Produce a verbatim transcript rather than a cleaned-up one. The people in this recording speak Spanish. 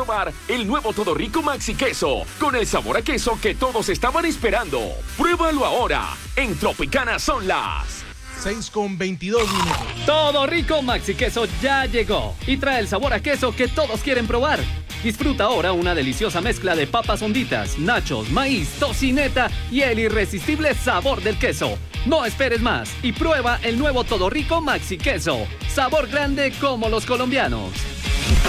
probar el nuevo Todo Rico Maxi Queso, con el sabor a queso que todos estaban esperando. Pruébalo ahora. En Tropicana son las seis con veintidós minutos. Todo Rico Maxi Queso ya llegó y trae el sabor a queso que todos quieren probar. Disfruta ahora una deliciosa mezcla de papas honditas, nachos, maíz, tocineta y el irresistible sabor del queso. No esperes más y prueba el nuevo Todo Rico Maxi Queso. Sabor grande como los colombianos.